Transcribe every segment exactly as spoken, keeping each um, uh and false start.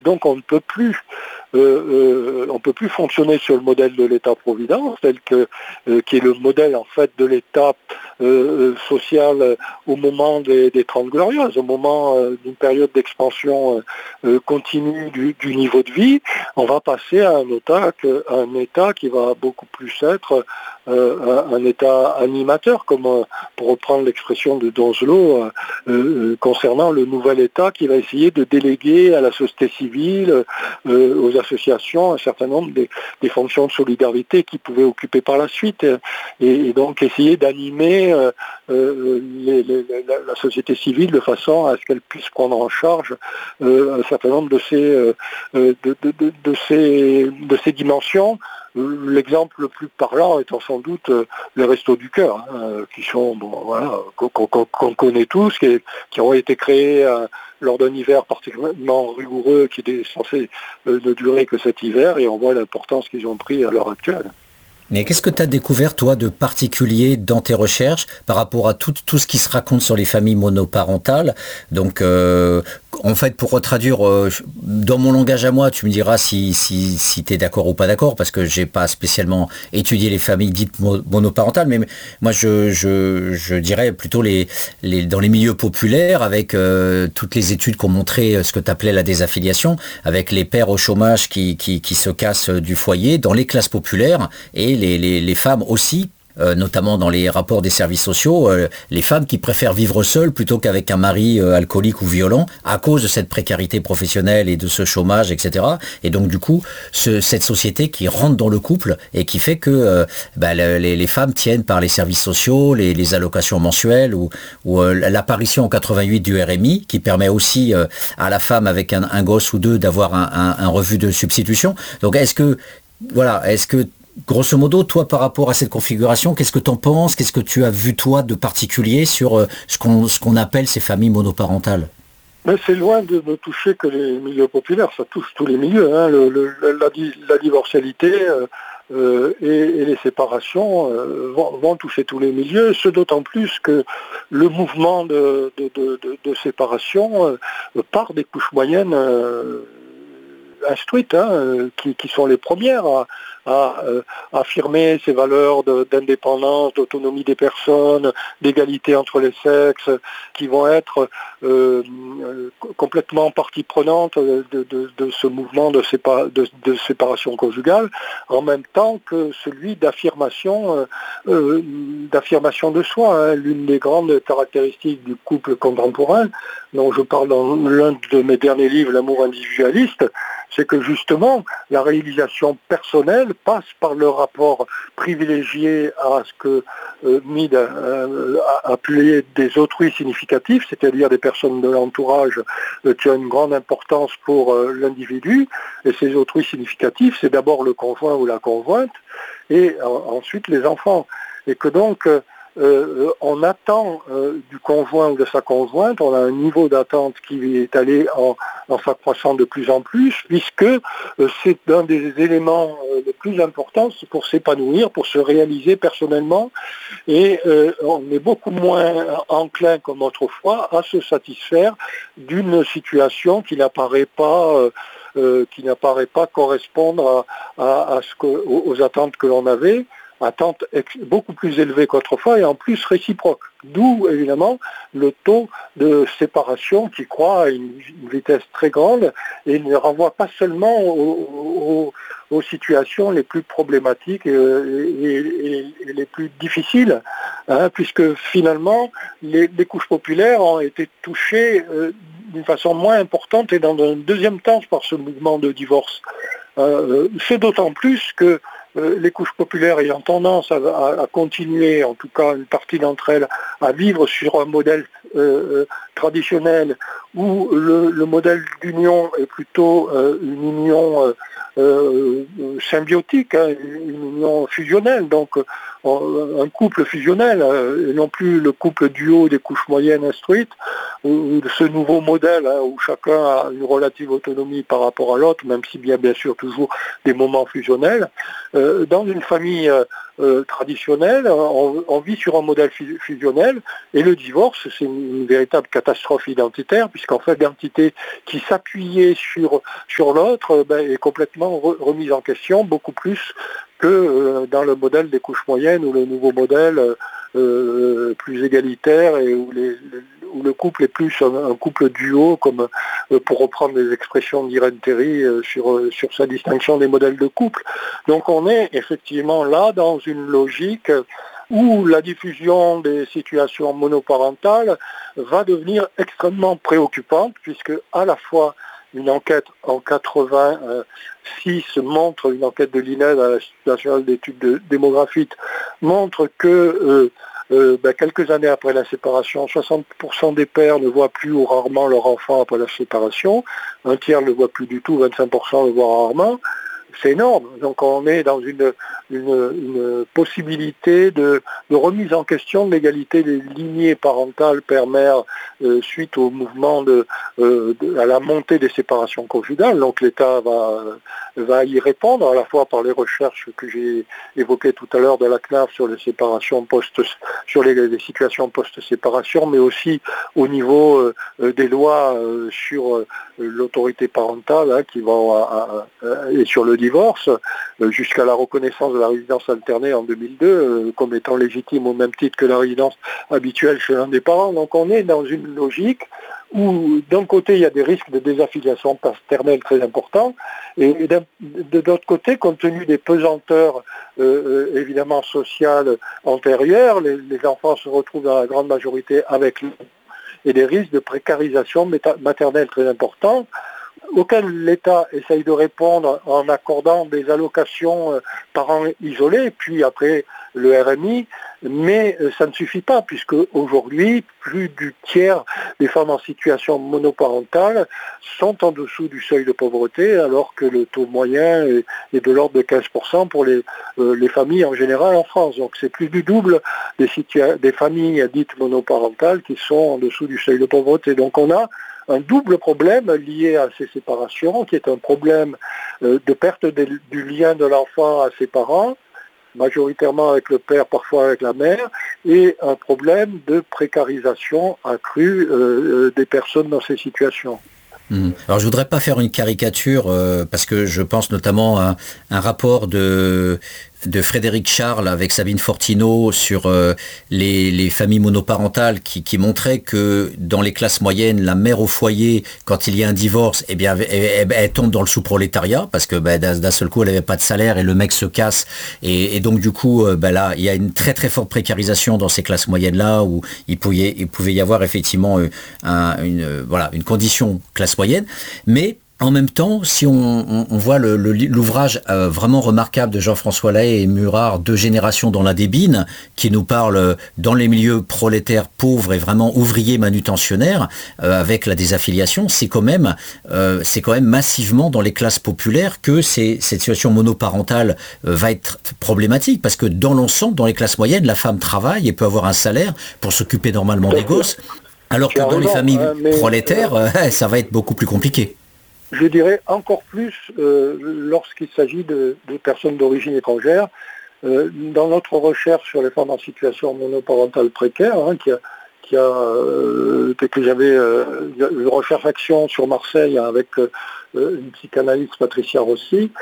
Donc on ne peut plus, euh, euh, on peut plus fonctionner sur le modèle de l'État-providence, tel que euh, qui est le modèle en fait de l'État euh, social euh, au moment des, des Trente Glorieuses, au moment euh, d'une période d'expansion euh, continue du, du niveau de vie. On va passer à un État, que, à un État qui va beaucoup plus être euh, un État animateur, comme euh, pour reprendre l'expression de Donzelot, euh, euh, concernant le nouvel État qui va essayer de déléguer à la société civile, euh, aux associations, un certain nombre des, des fonctions de solidarité qu'ils pouvaient occuper par la suite, et, et donc essayer d'animer euh, euh, les, les, la, la société civile de façon à ce qu'elle puisse prendre en charge euh, un certain nombre de ces, euh, de, de, de, de ces, de ces dimensions. L'exemple le plus parlant étant sans doute euh, les Restos du Cœur, hein, qui sont, bon, voilà, qu'on, qu'on, qu'on connaît tous, qui, qui ont été créés euh, lors d'un hiver particulièrement rigoureux qui était censé euh, ne durer que cet hiver, et on voit l'importance qu'ils ont pris à l'heure actuelle. Mais qu'est-ce que tu as découvert, toi, de particulier dans tes recherches par rapport à tout, tout ce qui se raconte sur les familles monoparentales? Donc, euh, en fait, pour retraduire, euh, dans mon langage à moi, tu me diras si, si, si tu es d'accord ou pas d'accord, parce que j'ai pas spécialement étudié les familles dites monoparentales, mais moi, je, je, je dirais plutôt les, les, dans les milieux populaires, avec euh, toutes les études qui ont montré ce que tu appelais la désaffiliation, avec les pères au chômage qui, qui, qui se cassent du foyer, dans les classes populaires, et Les, les, les femmes aussi, euh, notamment dans les rapports des services sociaux, euh, les femmes qui préfèrent vivre seules plutôt qu'avec un mari euh, alcoolique ou violent à cause de cette précarité professionnelle et de ce chômage, et cetera. Et donc du coup, ce, cette société qui rentre dans le couple et qui fait que euh, bah, le, les, les femmes tiennent par les services sociaux, les, les allocations mensuelles ou, ou euh, l'apparition en quatre-vingt-huit du R M I qui permet aussi euh, à la femme avec un, un gosse ou deux d'avoir un, un, un revenu de substitution. Donc est-ce que, voilà, est-ce que grosso modo, toi, par rapport à cette configuration, qu'est-ce que tu en penses? Qu'est-ce que tu as vu, toi, de particulier sur euh, ce qu'on ce qu'on appelle ces familles monoparentales? Mais c'est loin de ne toucher que les milieux populaires, ça touche tous les milieux. Hein. Le, le, la, la divorcialité euh, euh, et, et les séparations euh, vont, vont toucher tous les milieux, ce d'autant plus que le mouvement de, de, de, de, de séparation euh, part des couches moyennes euh, instruites, hein, qui, qui sont les premières à, à euh, affirmer ces valeurs de, d'indépendance, d'autonomie des personnes, d'égalité entre les sexes, qui vont être euh, euh, complètement partie prenante de, de, de ce mouvement de, sépa, de, de séparation conjugale, en même temps que celui d'affirmation, euh, euh, d'affirmation de soi. Hein. L'une des grandes caractéristiques du couple contemporain, dont je parle dans l'un de mes derniers livres, L'amour individualiste, c'est que justement, la réalisation personnelle passe par le rapport privilégié à ce que euh, Mead euh, a appelé des autrui significatifs, c'est-à-dire des personnes de l'entourage euh, qui ont une grande importance pour euh, l'individu. Et ces autrui significatifs, c'est d'abord le conjoint ou la conjointe, et euh, ensuite les enfants. Et que donc, euh, Euh, on attend euh, du conjoint ou de sa conjointe, on a un niveau d'attente qui est allé en, en s'accroissant de plus en plus, puisque euh, c'est un des éléments euh, les plus importants pour s'épanouir, pour se réaliser personnellement, et euh, on est beaucoup moins enclin comme autrefois à se satisfaire d'une situation qui n'apparaît pas euh, euh, qui n'apparaît pas correspondre à, à, à ce que, aux, aux attentes que l'on avait. Attente beaucoup plus élevée qu'autrefois et en plus réciproque. D'où, évidemment, le taux de séparation qui croît à une, une vitesse très grande et ne renvoie pas seulement aux, aux, aux situations les plus problématiques et, et, et, et les plus difficiles, hein, puisque finalement, les, les couches populaires ont été touchées euh, d'une façon moins importante et dans un deuxième temps par ce mouvement de divorce. Euh, c'est d'autant plus que Euh, les couches populaires ayant tendance à, à, à continuer, en tout cas une partie d'entre elles, à vivre sur un modèle euh, traditionnel où le, le modèle d'union est plutôt euh, une union euh, euh, symbiotique, hein, une union fusionnelle, donc euh, un couple fusionnel, euh, et non plus le couple duo des couches moyennes instruites, ou, ou ce nouveau modèle hein, où chacun a une relative autonomie par rapport à l'autre, même s'il y a bien sûr toujours des moments fusionnels. Euh, dans une famille euh, euh, traditionnel, on, on vit sur un modèle fusionnel, et le divorce, c'est une, une véritable catastrophe identitaire, puisqu'en fait l'entité qui s'appuyait sur, sur l'autre ben, est complètement re, remise en question, beaucoup plus que euh, dans le modèle des couches moyennes ou le nouveau modèle euh, plus égalitaire et où, les, où le couple est plus un, un couple duo, comme euh, pour reprendre les expressions d'Irène Théry euh, sur, euh, sur sa distinction des modèles de couple. Donc on est effectivement là dans une logique où la diffusion des situations monoparentales va devenir extrêmement préoccupante, puisque à la fois une enquête en quatre-vingt-six montre, une enquête de l'I N E D, l'Institut national d'études de, démographiques, montre que euh, euh, ben, quelques années après la séparation, soixante pour cent des pères ne voient plus ou rarement leur enfant après la séparation, un tiers ne le voit plus du tout, vingt-cinq pour cent le voient rarement. C'est énorme. Donc on est dans une, une, une possibilité de, de remise en question de l'égalité des lignées parentales père-mère euh, suite au mouvement de, euh, de, à la montée des séparations conjugales. Donc l'État va, va y répondre à la fois par les recherches que j'ai évoquées tout à l'heure de la C N A F sur les séparations post, sur les, les situations post-séparation, mais aussi au niveau euh, des lois euh, sur euh, l'autorité parentale hein, qui vont à, à, et sur le divorce, euh, jusqu'à la reconnaissance de la résidence alternée en deux mille deux euh, comme étant légitime au même titre que la résidence habituelle chez l'un des parents. Donc on est dans une logique où d'un côté il y a des risques de désaffiliation paternelle très importants, et de l'autre côté, compte tenu des pesanteurs euh, évidemment sociales antérieures, les, les enfants se retrouvent dans la grande majorité avec lui, et des risques de précarisation maternelle très importants, auxquels l'État essaye de répondre en accordant des allocations euh, parents isolés, puis après le R M I, mais euh, ça ne suffit pas, puisque aujourd'hui, plus du tiers des femmes en situation monoparentale sont en dessous du seuil de pauvreté, alors que le taux moyen est, est de l'ordre de quinze pour cent pour les, euh, les familles en général en France. Donc c'est plus du double des, situa- des familles dites monoparentales qui sont en dessous du seuil de pauvreté. Donc on a un double problème lié à ces séparations, qui est un problème euh, de perte de, du lien de l'enfant à ses parents, majoritairement avec le père, parfois avec la mère, et un problème de précarisation accrue euh, des personnes dans ces situations. Mmh. Alors je voudrais pas faire une caricature euh, parce que je pense notamment à un rapport de de Frédéric Charles avec Sabine Fortineau sur euh, les, les familles monoparentales qui, qui montrait que dans les classes moyennes, la mère au foyer, quand il y a un divorce, eh bien, elle, elle, elle tombe dans le sous-prolétariat parce que bah, d'un seul coup, elle n'avait pas de salaire et le mec se casse. Et, et donc du coup, euh, bah, là, il y a une très très forte précarisation dans ces classes moyennes-là où il pouvait, il pouvait y avoir effectivement un, une, euh, voilà, une condition classe moyenne. Mais en même temps, si on, on, on voit le, le, l'ouvrage euh, vraiment remarquable de Jean-François Lahaye et Murard, Deux générations dans la débine, qui nous parle dans les milieux prolétaires pauvres et vraiment ouvriers manutentionnaires, euh, avec la désaffiliation, c'est quand même, euh, c'est quand même massivement dans les classes populaires que c'est, cette situation monoparentale euh, va être problématique, parce que dans l'ensemble, dans les classes moyennes, la femme travaille et peut avoir un salaire pour s'occuper normalement des gosses, alors que dans les familles hein, mais, prolétaires, euh, ça va être beaucoup plus compliqué. Je dirais encore plus euh, lorsqu'il s'agit de, de personnes d'origine étrangère. Euh, dans notre recherche sur les femmes en situation monoparentale précaire, hein, qui a, qui a euh, que j'avais euh, une recherche-action sur Marseille avec euh, une psychanalyste, Patricia Rossi,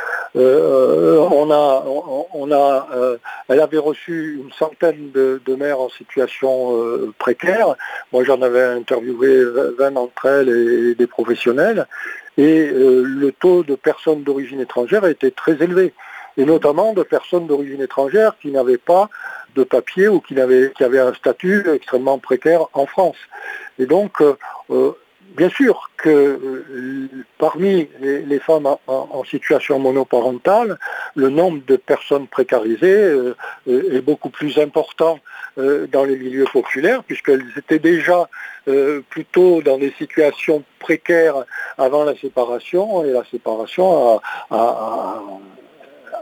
euh, on a, on, on a, euh, elle avait reçu une centaine de, de mères en situation euh, précaire. Moi, j'en avais interviewé vingt d'entre elles et, et des professionnels. Et euh, le taux de personnes d'origine étrangère a été très élevé, et notamment de personnes d'origine étrangère qui n'avaient pas de papier ou qui avaient, qui avaient un statut extrêmement précaire en France. Et donc, euh, euh, bien sûr que euh, parmi les, les femmes en, en situation monoparentale, le nombre de personnes précarisées euh, est beaucoup plus important euh, dans les milieux populaires, puisqu'elles étaient déjà euh, plutôt dans des situations précaires avant la séparation, et la séparation a, a, a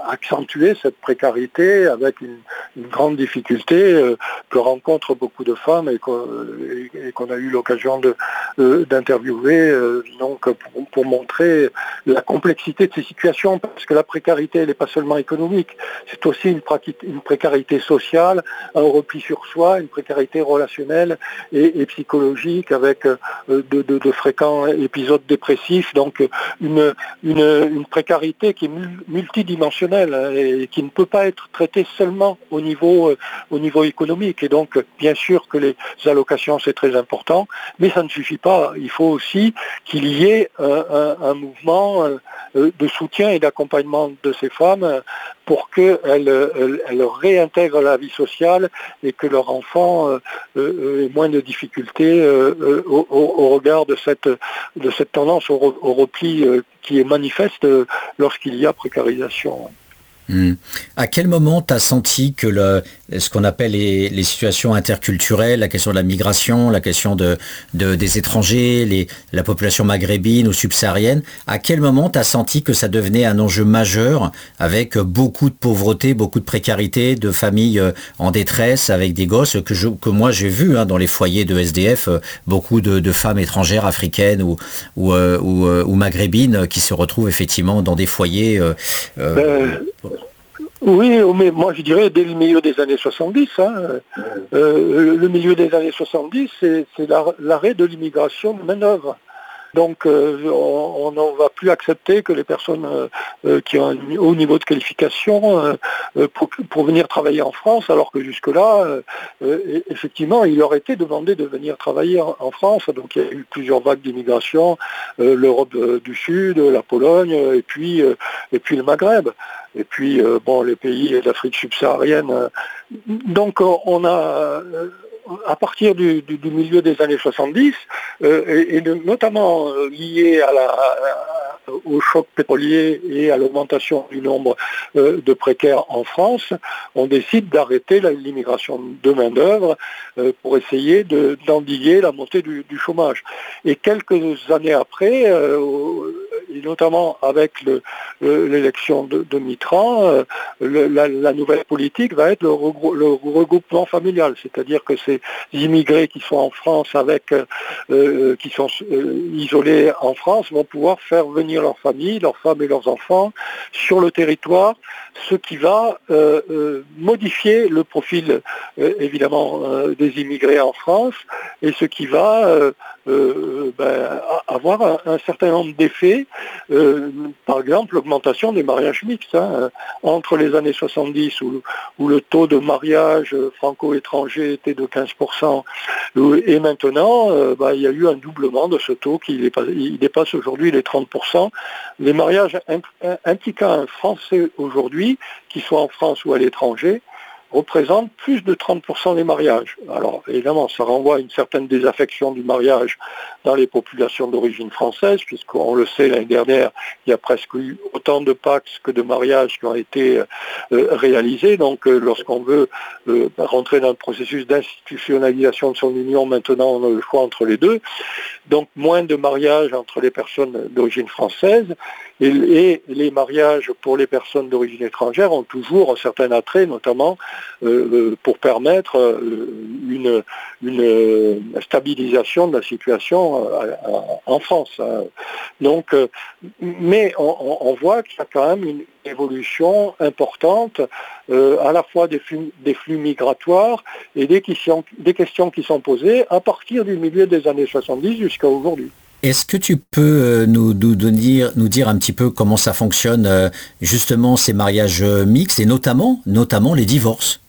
accentué cette précarité avec une, une grande difficulté euh, que rencontrent beaucoup de femmes et qu'on, et qu'on a eu l'occasion de, euh, d'interviewer euh, donc pour, pour montrer la complexité de ces situations, parce que la précarité, elle n'est pas seulement économique, c'est aussi une, une précarité sociale, un repli sur soi, une précarité relationnelle et, et psychologique avec euh, de, de, de fréquents épisodes dépressifs, donc une, une, une précarité qui est multidimensionnelle hein, et qui ne peut pas être traitée seulement au niveau, euh, au niveau économique. Et donc, bien sûr que les allocations, c'est très important, mais ça ne suffit pas. Il faut aussi qu'il y ait un, un, un mouvement euh, de soutien et d'accompagnement de ces femmes pour qu'elles elles, elles réintègrent la vie sociale et que leur enfant euh, euh, ait moins de difficultés euh, au, au regard de cette, de cette tendance au, au repli euh, qui est manifeste euh, lorsqu'il y a précarisation. Mmh. À quel moment tu as senti que le, ce qu'on appelle les, les situations interculturelles, la question de la migration, la question de, de, des étrangers, les, la population maghrébine ou subsaharienne, à quel moment tu as senti que ça devenait un enjeu majeur avec beaucoup de pauvreté, beaucoup de précarité, de familles en détresse avec des gosses que, je, que moi j'ai vu hein, dans les foyers de S D F, beaucoup de, de femmes étrangères africaines ou, ou, euh, ou, euh, ou maghrébines qui se retrouvent effectivement dans des foyers... Euh, euh, Oui, mais moi je dirais dès le milieu des années soixante-dix. Hein, euh, le milieu des années soixante-dix, c'est, c'est l'arrêt de l'immigration de main-d'œuvre. Donc euh, on ne va plus accepter que les personnes euh, qui ont un haut niveau de qualification euh, pour, pour venir travailler en France, alors que jusque-là, euh, effectivement, il leur était demandé de venir travailler en, en France. Donc il y a eu plusieurs vagues d'immigration, euh, l'Europe du Sud, la Pologne, et puis, euh, et puis le Maghreb. Et puis, euh, bon, les pays d'Afrique subsaharienne. Euh, donc on a... Euh, à partir du, du, du milieu des années soixante-dix, euh, et, et notamment euh, lié à la, à, au choc pétrolier et à l'augmentation du nombre euh, de précaires en France, on décide d'arrêter la, l'immigration de main-d'œuvre euh, pour essayer de, d'endiguer la montée du, du chômage. Et quelques années après, euh, et notamment avec le, le, l'élection de, de Mitterrand, euh, le, la, la nouvelle politique va être le, regrou- le regroupement familial, c'est-à-dire que c'est immigrés qui sont en France avec, euh, qui sont euh, isolés en France vont pouvoir faire venir leurs familles, leurs femmes et leurs enfants sur le territoire, ce qui va euh, euh, modifier le profil euh, évidemment euh, des immigrés en France et ce qui va euh, euh, ben, avoir un, un certain nombre d'effets, euh, par exemple l'augmentation des mariages mixtes. Hein, entre les années soixante-dix où, où le taux de mariage franco-étranger était de quinze pour cent et maintenant euh, bah, il y a eu un doublement de ce taux qui dépasse, il dépasse aujourd'hui les trente pour cent. Les mariages impliquant un Français aujourd'hui, qui soit en France ou à l'étranger, représente plus de trente pour cent des mariages. Alors évidemment, ça renvoie à une certaine désaffection du mariage dans les populations d'origine française, puisqu'on le sait, l'année dernière, il y a presque eu autant de Pacs que de mariages qui ont été euh, réalisés. Donc euh, lorsqu'on veut euh, rentrer dans le processus d'institutionnalisation de son union, maintenant on a le choix entre les deux. Donc moins de mariages entre les personnes d'origine française. Et, et les mariages pour les personnes d'origine étrangère ont toujours un certain attrait, notamment euh, pour permettre euh, une, une stabilisation de la situation euh, en France. Donc, euh, mais on, on voit qu'il y a quand même une évolution importante euh, à la fois des flux, des flux migratoires et des questions, des questions qui sont posées à partir du milieu des années soixante-dix jusqu'à aujourd'hui. Est-ce que tu peux nous, nous, dire, nous dire un petit peu comment ça fonctionne justement ces mariages mixtes et notamment, notamment les divorces?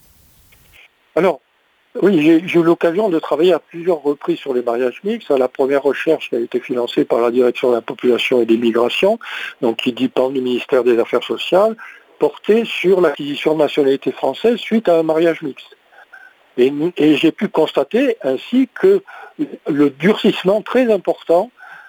Alors, oui, j'ai, j'ai eu l'occasion de travailler à plusieurs reprises sur les mariages mixtes. La première recherche qui a été financée par la Direction de la Population et des Migrations, donc qui dépend du ministère des Affaires sociales, portait sur l'acquisition de nationalité française suite à un mariage mixte. Et, et j'ai pu constater ainsi que le durcissement très important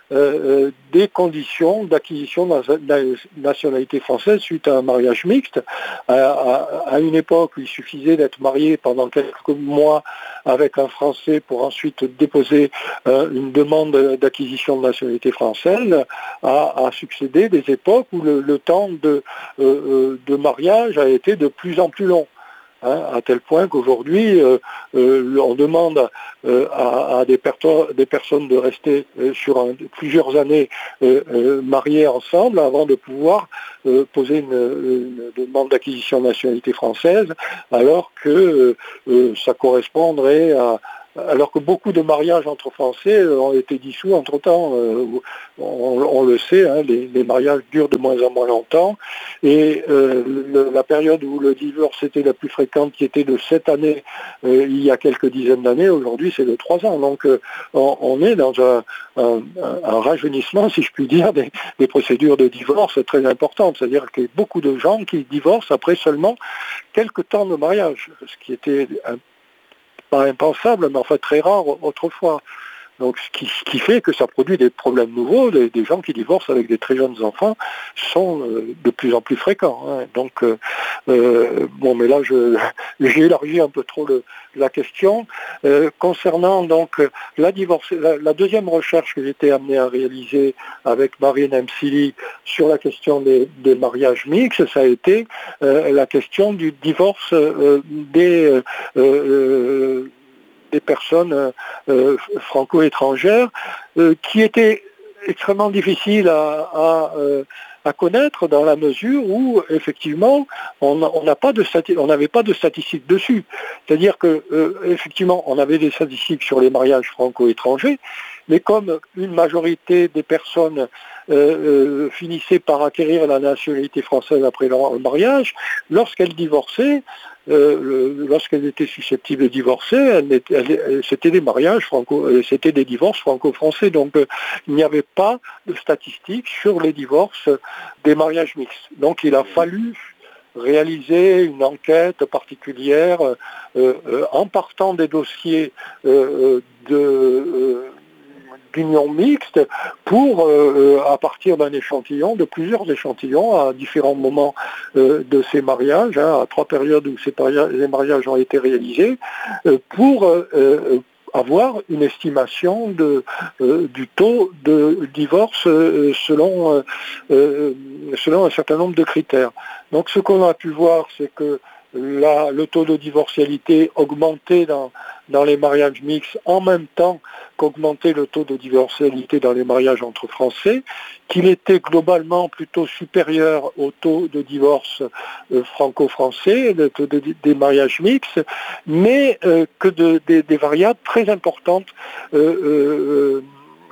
euh, des conditions d'acquisition de la nationalité française suite à un mariage mixte. À, à, à une époque où il suffisait d'être marié pendant quelques mois avec un Français pour ensuite déposer euh, une demande d'acquisition de nationalité française, a, a succédé des époques où le, le temps de, euh, de mariage a été de plus en plus long. Hein, à tel point qu'aujourd'hui, euh, euh, on demande euh, à, à des, perto- des personnes de rester euh, sur un, plusieurs années euh, euh, mariées ensemble avant de pouvoir euh, poser une, une demande d'acquisition de nationalité française, alors que euh, euh, ça correspondrait à... Alors que beaucoup de mariages entre Français ont été dissous entre-temps. Euh, on, on le sait, hein, les, les mariages durent de moins en moins longtemps. Et euh, le, la période où le divorce était la plus fréquente, qui était de sept années euh, il y a quelques dizaines d'années, aujourd'hui c'est de trois ans. Donc euh, on, on est dans un, un, un rajeunissement, si je puis dire, des, des procédures de divorce très importantes. C'est-à-dire qu'il y a beaucoup de gens qui divorcent après seulement quelques temps de mariage, ce qui était un pas impensable, mais en fait très rare autrefois. Donc ce qui, ce qui fait que ça produit des problèmes nouveaux, des, des gens qui divorcent avec des très jeunes enfants sont euh, de plus en plus fréquents. Hein. Donc euh, euh, bon, mais là je, j'ai élargi un peu trop le, la question. Euh, concernant donc la, divorce, la, la deuxième recherche que j'étais amené à réaliser avec Marine Emsili sur la question des, des mariages mixtes, ça a été euh, la question du divorce euh, des euh, euh, des personnes euh, franco-étrangères, euh, qui étaient extrêmement difficiles à, à, euh, à connaître dans la mesure où, effectivement, on on n'a pas de stati- on n'avait pas de statistiques dessus. C'est-à-dire que, euh, effectivement, on avait des statistiques sur les mariages franco-étrangers, mais comme une majorité des personnes euh, euh, finissaient par acquérir la nationalité française après leur mariage, lorsqu'elles divorçaient, Euh, lorsqu'elles étaient susceptibles de divorcer, elles étaient, elles, c'était des mariages franco, c'était des divorces franco-français. Donc euh, il n'y avait pas de statistiques sur les divorces des mariages mixtes. Donc il a fallu réaliser une enquête particulière euh, euh, en partant des dossiers euh, de euh, d'union mixte pour, euh, à partir d'un échantillon, de plusieurs échantillons, à différents moments euh, de ces mariages, hein, à trois périodes où ces mariages, les mariages ont été réalisés, euh, pour euh, avoir une estimation de, euh, du taux de divorce euh, selon, euh, selon un certain nombre de critères. Donc ce qu'on a pu voir, c'est que La, le taux de divorcialité augmentait dans, dans les mariages mixtes en même temps qu'augmentait le taux de divorcialité dans les mariages entre Français, qu'il était globalement plutôt supérieur au taux de divorce euh, franco-français, le taux de, des mariages mixtes, mais euh, que de, des, des variables très importantes euh, euh,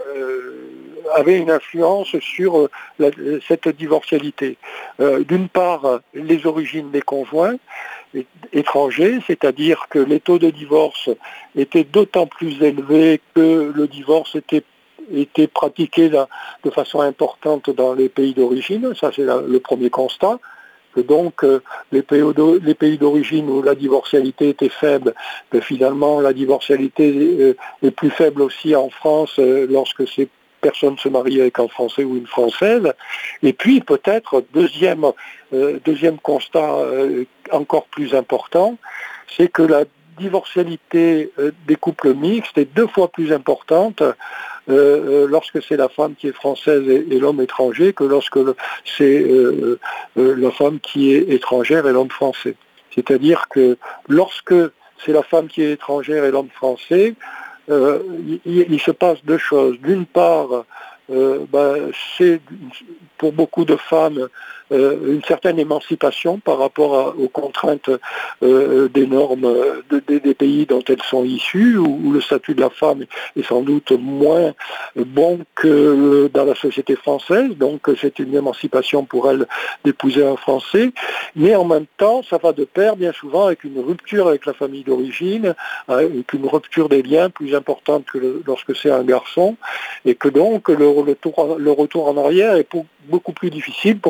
euh, avaient une influence sur euh, la, cette divorcialité. Euh, d'une part, les origines des conjoints étrangers, c'est-à-dire que les taux de divorce étaient d'autant plus élevés que le divorce était, était pratiqué de, de façon importante dans les pays d'origine. Ça, c'est la, le premier constat. Que donc euh, les, pays, les pays d'origine où la divorcialité était faible, que finalement la divorcialité euh, est plus faible aussi en France euh, lorsque c'est personne se marie avec un Français ou une Française. Et puis peut-être, deuxième, euh, deuxième constat euh, encore plus important, c'est que la divorcialité euh, des couples mixtes est deux fois plus importante euh, euh, lorsque c'est la femme qui est française et, et l'homme étranger que lorsque le, c'est euh, euh, la femme qui est étrangère et l'homme français. C'est-à-dire que lorsque c'est la femme qui est étrangère et l'homme français, Euh, il, il se passe deux choses. D'une part, euh, ben, c'est pour beaucoup de femmes euh, une certaine émancipation par rapport à, aux contraintes euh, des normes de, de, des pays dont elles sont issues, où, où le statut de la femme est sans doute moins bon que dans la société française. Donc c'est une émancipation pour elles d'épouser un Français. Mais en même temps, ça va de pair bien souvent avec une rupture avec la famille d'origine, avec une rupture des liens plus importante que le, lorsque c'est un garçon, et que donc le, le, tour, le retour en arrière est pour, beaucoup plus difficile pour ces deux types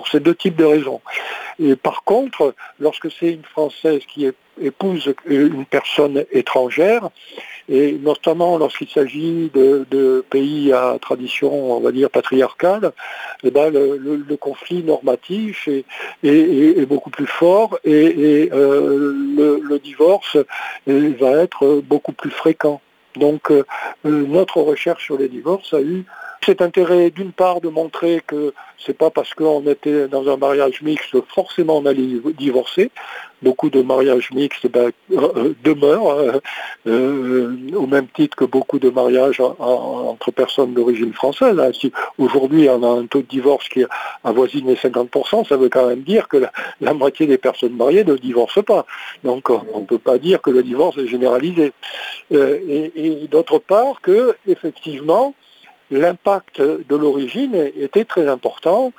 type de raison. Et par contre, lorsque c'est une Française qui épouse une personne étrangère, et notamment lorsqu'il s'agit de, de pays à tradition, on va dire, patriarcale, eh ben le, le, le conflit normatif est, est, est, est beaucoup plus fort et, et euh, le, le divorce va être beaucoup plus fréquent. Donc euh, notre recherche sur les divorces a eu cet intérêt d'une part de montrer que c'est pas parce qu'on était dans un mariage mixte forcément on allait divorcer. Beaucoup de mariages mixtes ben, euh, demeurent euh, euh, au même titre que beaucoup de mariages en, en, entre personnes d'origine française. Hein. Si aujourd'hui on a un taux de divorce qui avoisine les cinquante pour cent, ça veut quand même dire que la, la moitié des personnes mariées ne divorcent pas. Donc on ne peut pas dire que le divorce est généralisé. Euh, et, et d'autre part que effectivement l'impact de l'origine était très important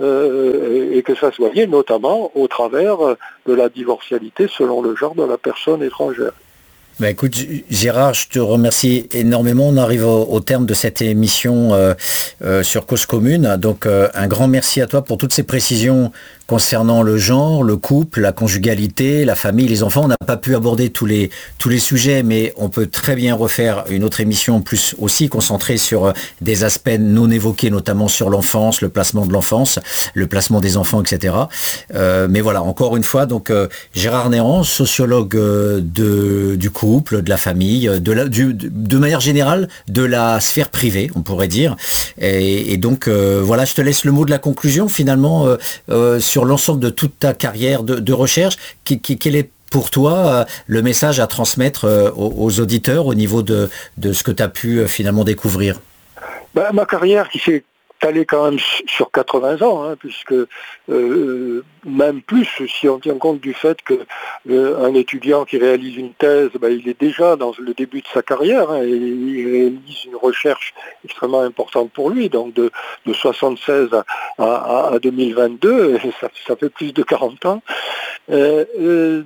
euh, et que ça se voyait notamment au travers de la divorcialité selon le genre de la personne étrangère. Bah écoute Gérard, je te remercie énormément. On arrive au, au terme de cette émission euh, euh, sur Cause Commune. Donc euh, un grand merci à toi pour toutes ces précisions concernant le genre, le couple, la conjugalité, la famille, les enfants. On n'a pas pu aborder tous les, tous les sujets, mais on peut très bien refaire une autre émission plus aussi concentrée sur des aspects non évoqués, notamment sur l'enfance, le placement de l'enfance, le placement des enfants, et cetera. Euh, mais voilà, encore une fois, donc euh, Gérard Néran, sociologue euh, de, du couple, de la famille, de, la, du, de, de manière générale, de la sphère privée, on pourrait dire. Et, et donc, euh, voilà, je te laisse le mot de la conclusion, finalement, euh, euh, sur l'ensemble de toute ta carrière de, de recherche. Qui, qui, quel est pour toi euh, le message à transmettre euh, aux, aux auditeurs au niveau de, de ce que tu as pu euh, finalement découvrir? Ben, ma carrière qui s'est allée quand même sur quatre-vingts ans, hein, puisque euh, même plus si on tient compte du fait que euh, un étudiant qui réalise une thèse, ben, il est déjà dans le début de sa carrière, hein, et il réalise une recherche extrêmement importante pour lui, donc de, de soixante-seize à, à, à deux mille vingt-deux, et ça, ça fait plus de quarante ans. Euh, euh,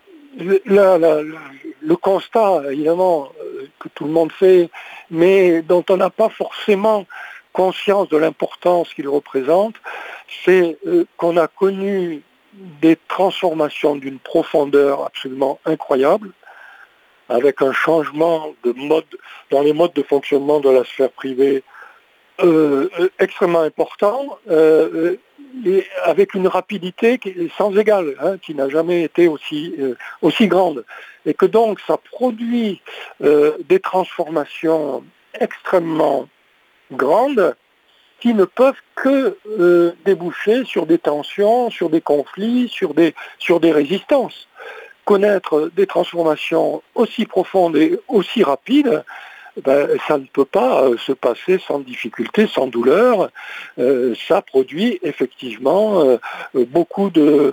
là, là, le constat, évidemment, que tout le monde fait, mais dont on n'a pas forcément conscience de l'importance qu'il représente, c'est euh, qu'on a connu des transformations d'une profondeur absolument incroyable, avec un changement de mode dans les modes de fonctionnement de la sphère privée euh, extrêmement important, euh, et avec une rapidité qui est sans égale, hein, qui n'a jamais été aussi, euh, aussi grande. Et que donc ça produit euh, des transformations extrêmement grandes qui ne peuvent que euh, déboucher sur des tensions, sur des conflits, sur des, sur des résistances. Connaître des transformations aussi profondes et aussi rapides, ben, ça ne peut pas euh, se passer sans difficulté, sans douleur. Euh, ça produit effectivement euh, beaucoup de...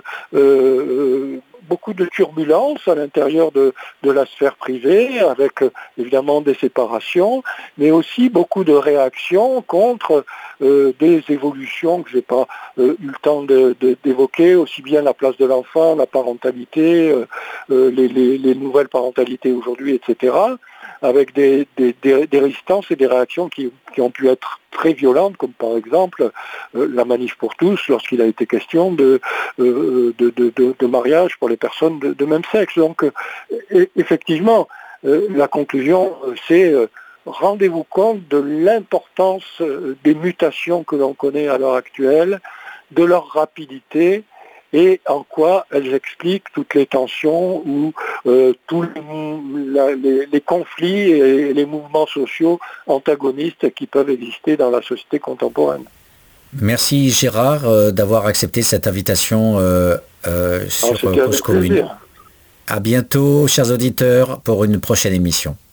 Euh, beaucoup de turbulences à l'intérieur de, de la sphère privée, avec euh, évidemment des séparations, mais aussi beaucoup de réactions contre euh, des évolutions que je n'ai pas euh, eu le temps de, de, d'évoquer, aussi bien la place de l'enfant, la parentalité, euh, euh, les, les, les nouvelles parentalités aujourd'hui, et cetera, avec des, des, des, des résistances et des réactions qui, qui ont pu être très violentes, comme par exemple euh, la manif pour tous, lorsqu'il a été question de, euh, de, de, de, de mariage pour les personnes de, de même sexe. Donc, euh, et, effectivement, euh, la conclusion, euh, c'est euh, rendez-vous compte de l'importance euh, des mutations que l'on connaît à l'heure actuelle, de leur rapidité, et en quoi elles expliquent toutes les tensions ou euh, tous les, les, les conflits et les mouvements sociaux antagonistes qui peuvent exister dans la société contemporaine. Merci Gérard euh, d'avoir accepté cette invitation euh, euh, sur Cause Commune. À bientôt, chers auditeurs, pour une prochaine émission.